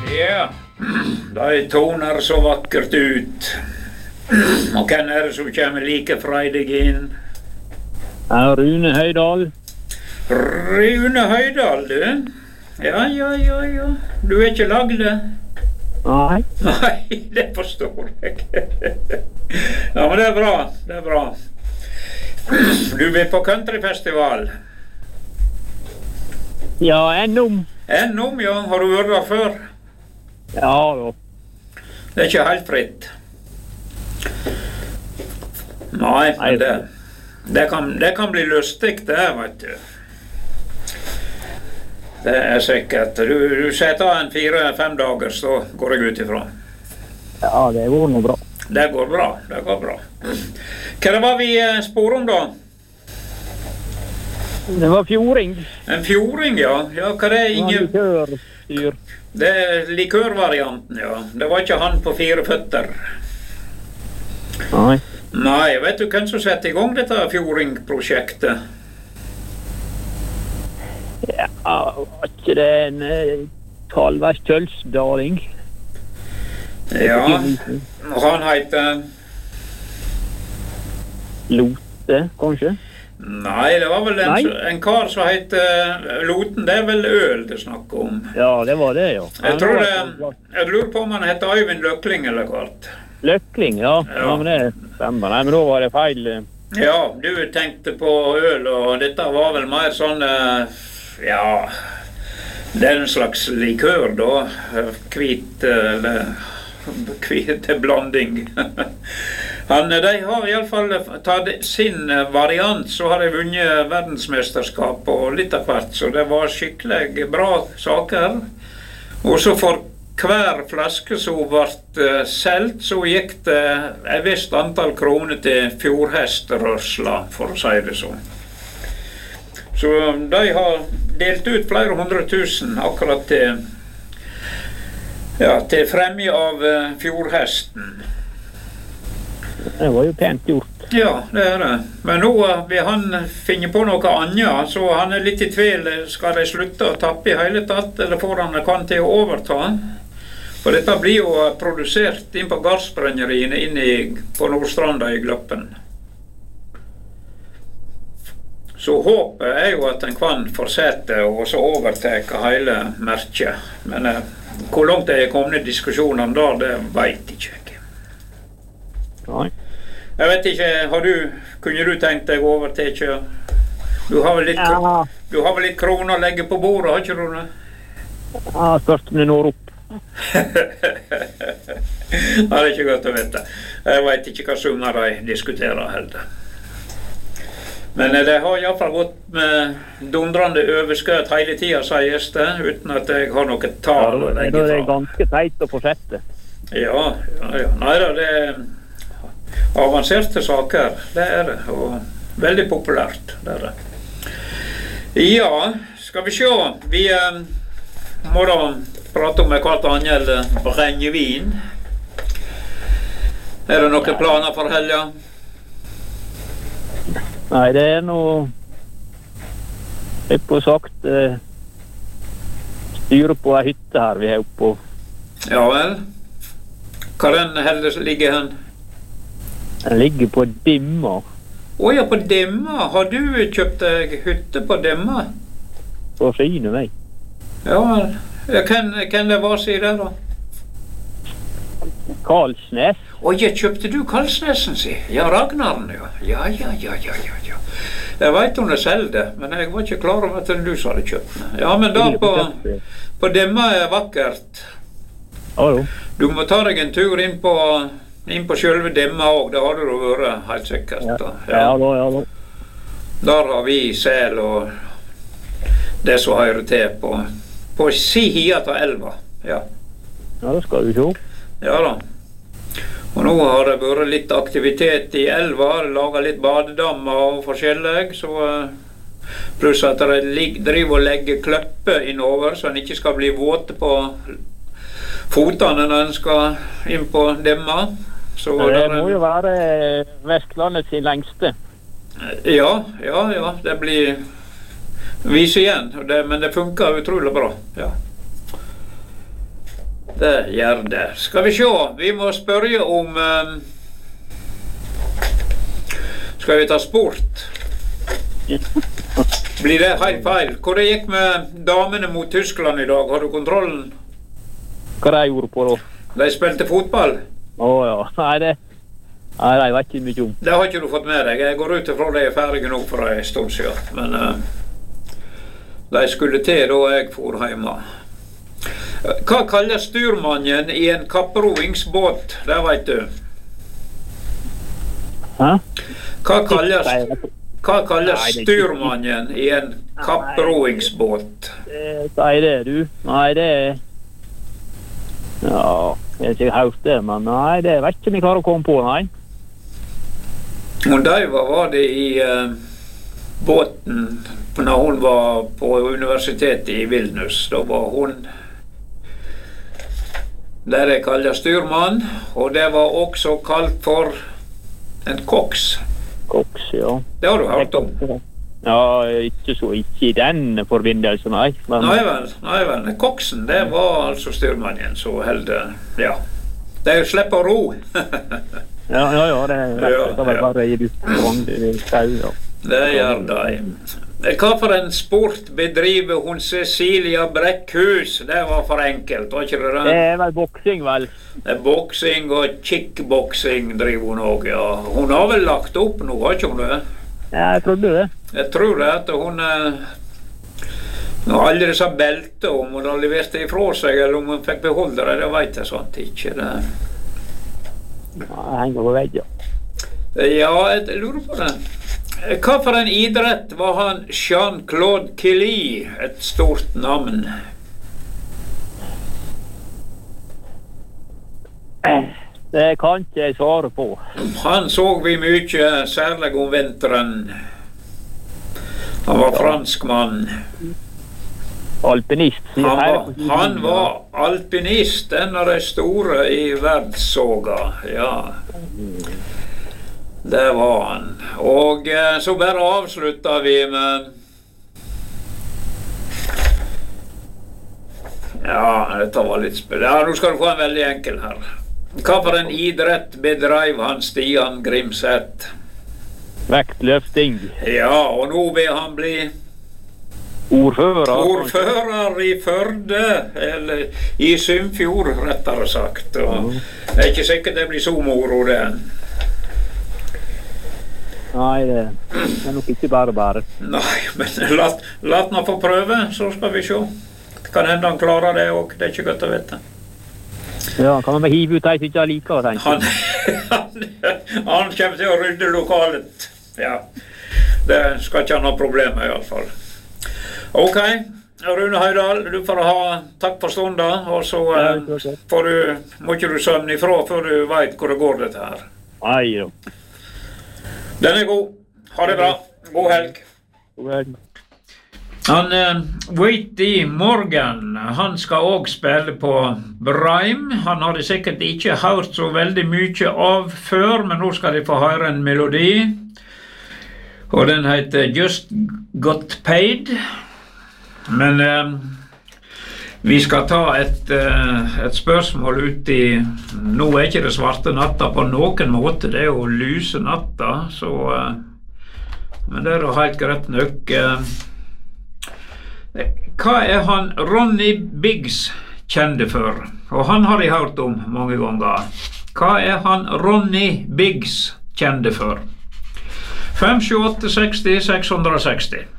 Ja, de toner så vakkert ut. Og hvem det som kommer like freidig inn? Rune Høydal. Rune Høydal, du? Ja. Du er ikke lagd det? Nei. Nei, det forstår jeg. Ja, men det er bra. Du vil på countryfestival? Ja, ennom. Ennom, ja. Har du vært der før? Ja, da. Det er ikke helt fritt. Nei, men det kan bli lustig, det, vet du. Det er sikkert. Du setter en 4-5 dager, så går jeg ut ifra. Ja, det går noe bra. Det går bra. Hva det var vi spor om da? Det var fjording. En fjording, ja. Ja, hva det er? Likørstyr. Det er likørvarianten, ja. Det var ikke han på 4 føtter. Nei. Nei, vet du hvem som setter i gang dette fjordingprosjektet? Ja, var ikke det en halvveis kjølsdaling? Ja, og han heter... Lote, kanskje? Nei, det var vel en kar som heter Loten. Det er vel øl det snakker om. Ja, det var det, ja. Jeg lurer på om han heter Øyvind Løkling eller hvert. Løkling, ja. Ja, men det stemmer. Nei, men da var det feil. Ja, du tenkte på øl, og dette var vel mer sånn, ja, det er en slags likør da, hvit blanding. De har i alle fall tatt sin variant, så har de vunnet verdensmesterskap og litt av hvert, så det var skikkelig bra saker. Og så for hver flaske som ble solgt, så gikk det et visst antall kroner til fjordhestrørsla, for å si det sånn. Så de har delt ut flere 100 000 akkurat til fremje av fjordhesten. Det var jo pent gjort. Ja, det er det. Men nå vil han finne på noe annet, så han er litt i tvil. Skal de slutte å tappe i hele tatt, eller får han kan til å overta? For dette blir jo produsert inn på gardsbrenneriene på Nordstranda i Gløppen. Så håpet er jo at en kan fortsette og så overteke hele merket. Men hvor langt det er kommet i diskusjonen da, det vet ikke jeg. Nei. Jeg vet ikke, kunne du tenkt deg å overteke? Du har vel litt kroner å legge på bordet, har ikke du det? Ja, spørs om det når opp. Det er ikke godt å vite. Jeg vet ikke hva summer de diskuterer heller. Men det har i hvert fall gått med dundrande overskudd hele tiden, sies det, uten at jeg har noe tal å legge fra. Det er ganske teit å fortsette. Ja. Neida, det er avanserte saker, det er det, og veldig populært, det er det. Ja, skal vi se, vi må da prate om hvert annet brennevin. Er det noen planer for helga? Nei, det er noe på sagt styre på ei hytte her vi er oppe på. Ja vel. Hva den heldig ligger hen? Den ligger på Dimma. Ja, på Dimma. Har du kjøpt deg hytte på Dimma? På sine vei. Ja vel. Hvem det var, sier det da? Karlsnes. Ja, kjøpte du Karlsnesen, si? Ja, Ragnaren, ja. Ja. Jeg vet hun er selgde, men jeg var ikke klar over at det du som hadde kjøpt den. Ja, men da på Dimma er vakkert. Ja. Du må ta deg en tur inn på selve Dimma også, det har du vært, helt sikkert. Ja. Der har vi sel og det som hører til på sida av elva, ja. Ja, det skal du se. Ja da. Og nå har det vært litt aktivitet i elva, laget litt badedammer og forskjellig, så pluss at de driver og legger kløpper innover, så en ikke skal bli våte på fotene når en skal inn på Dimma. Så det må jo være Vestlandet sin lengste. Ja, det blir vis igjen, men det funker utrolig bra, ja. Det gjør det. Skal vi se, vi må spørre om skal vi ta sport? Blir det helt feil? Hvor det gikk med damene mot Tyskland i dag? Har du kontrollen? Hva de gjorde på da? De spilte fotball? Ja. Nei, jeg vet ikke mye om. Det har ikke du fått med deg. Jeg går ut ifra de er ferdige nå for en stund siden. Men de skulle til da jeg for hjemme. Hva kaller styrmannen i en kapproingsbåt? Det vet du. Hæ? Hva kalles styrmannen i en kapproingsbåt? Sier det, du. Nei, det ja, jeg har ikke hørt det, men nei, det vet ikke om jeg klarer å komme på, nei. Hun Daiva var det i båten når hun var på universitetet i Vilnius. Da var hun det de kaller styrmann, og det var også kalt for en koks. Koks, ja. Det har du hørt om? Ja, ikke i den forbindelsen, nei. Men... Nei vel. Koksen, det var altså styrmannen som heldet, ja. Det er jo slipp å ro. ja, det er rett. Det var bare i skau, ja. Det gjør det. Hva for en sport bedriver hun Cecilia Brekkhus? Det var for enkelt, var ikke det? Det er vel boksing, vel? Det er boksing og kickboksing driver hun også, ja. Hun har vel lagt opp nå, har ikke hun det? Ja, jeg trodde det. Jeg tror det at hun alle disse belter om hun har levert det ifra seg, eller om hun fikk beholde det vet jeg sånt ikke. Det. Ja, jeg henger på vegg, ja. Ja, jeg lurer på det. Hva for en idrett var han Jean-Claude Killy, et stort navn? Det kan ikke jeg svare på. Han så vi mye, særlig om vinteren. Han var fransk mann. Alpinist. Han var alpinist, en av de store i verdenssoga, ja. Det var han. Og så bare avsluttet vi med ja, dette var litt spennende. Ja, nå skal du få en veldig enkel her. Hva for en idrett bedrev han Stian Grimseth? Vektløfting. Ja, og nå vil han bli ordfører i Førde, eller i Sunnfjord, rettere sagt. Og det er ikke sikkert det blir så moro, det. Nei, det er nok ikke bare. Nei, men la nå få prøve, så skal vi se. Kan hende han klarer det også, det er ikke godt å vite. Ja, kan man bare hive ut de som ikke liker, tenker jeg. Han kommer til å rydde lokalet. Ja, det skal ikke han ha problemer i alle fall. Ok, Rune Høydal, du får ha takk for stunden, og så må ikke du søvne ifra før du vet hvor det går dette her. Nei, jo. Den er god. Ha det bra. God helg. God helg. Han Whitey Morgan, han skal også spille på Breim. Han hadde sikkert ikke hørt så veldig mye av før, men nå skal de få høre en melodi. Og den heter Just Got Paid. Men vi skal ta et spørsmål ut i nå er ikke det svarte natta på noen måte, det er jo lyse natta, så men det er jo helt greit nok. Hva er han Ronny Biggs kjente for? Og han har jeg hørt om mange ganger. Hva er han Ronny Biggs kjente for? 5, 7, 8, 60, 660